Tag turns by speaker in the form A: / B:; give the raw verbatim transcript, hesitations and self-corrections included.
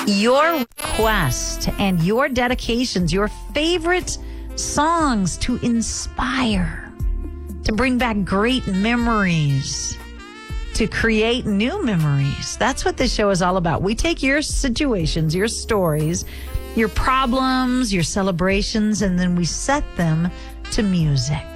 A: Your request and your dedications, your favorite songs to inspire, to bring back great memories, to create new memories. That's what this show is all about. We take your situations, your stories, your problems, your celebrations, and then we set them to music.